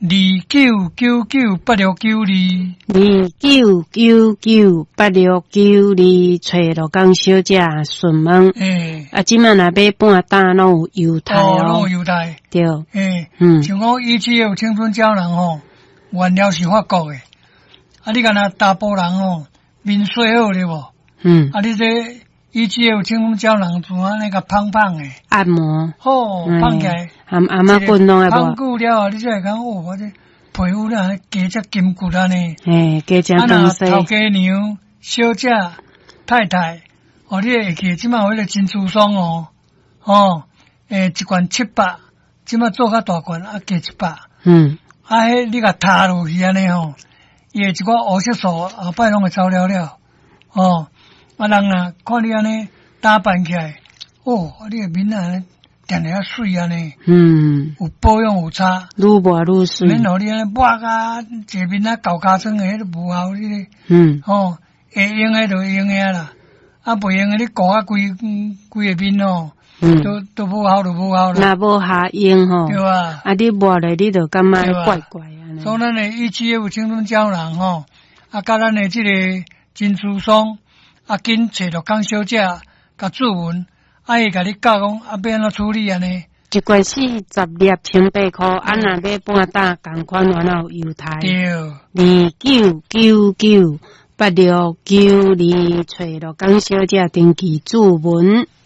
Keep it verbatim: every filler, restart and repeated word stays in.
二九九九八六九二， 二九九九八六九二，找罗江小姐询问。 诶， 啊，即满若买半打拢有优待哦，拢哦。 有优待。 对， 诶， 嗯， 像讲伊即个青春胶囊吼，原料是法国诶。啊，你敢若大波人吼，面水好对无？ 嗯， 啊，你这伊即个青春胶囊做安尼个胖胖诶， 按摩， 吼，胖起来。 阿阿妈棍拢爱胖无？ 久了，你才会讲哦，我这皮肤咧加只筋骨安尼。 诶，加食啊， 东西。 若头家娘、小姐、太太，哦，你会记即马有迄个真舒爽哦，哦，诶，一罐七百，即马做较大罐啊，加一百。 嗯， 啊，迄你甲塌落去安尼吼，伊会一寡黑色素后摆拢会走了了。哦，啊，人啊，看你安尼打扮起来，哦，你个面啊，定定啊水安尼， 嗯， 有保养有差。 愈抹愈水。 免互你安尼抹啊，一面啊搞加装诶，迄都无效，你咧。 嗯， 吼，会用诶就会用诶啦，啊袂用诶你搞啊规规个面哦， 嗯， 都都无效就无效啦， 若无下用吼， 对啊。 啊，你抹咧，你就感觉对啊怪怪安尼。 所以咱诶一期有青春胶囊吼，啊，甲咱诶即个真舒爽，啊，紧找着江小姐甲注文，啊，伊甲你教讲啊，要安怎处理安尼。 一罐四十粒千八块，啊，若买半打共款完了有优待。 对， 二九九九八六九二，找罗江小姐登记注文。